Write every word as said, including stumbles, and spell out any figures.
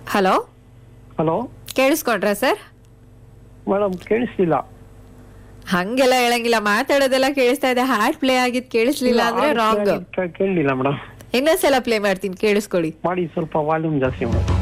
Hello hello ಕೇಳಿಸ್ಕೊಂಡ್ರಾ sir? Madam ಕೇಳಿಸ್ತಿಲ್ಲ. ಹಂಗೆಲ್ಲ ಹೇಳಂಗಿಲ್ಲ, ಮಾತಾಡೋದೆಲ್ಲ ಕೇಳಿಸ್ತಾ ಇದೆ. ಹಾಡ್ ಪ್ಲೇ ಆಗಿದ್ ಕೇಳಿಸ್ಲಿಲ್ಲ ಅಂದ್ರೆ ರಾಂಗ್. ಕೇಳಲಿಲ್ಲ ಮೇಡಮ್. ಇನ್ನೊಂದ್ಸಲ ಪ್ಲೇ ಮಾಡ್ತೀನಿ, ಕೇಳಿಸ್ಕೊಳ್ಳಿ. ಮಾಡಿ, ಸ್ವಲ್ಪ ವಾಲ್ಯೂಮ್ ಜಾಸ್ತಿ ಮಾಡಿ.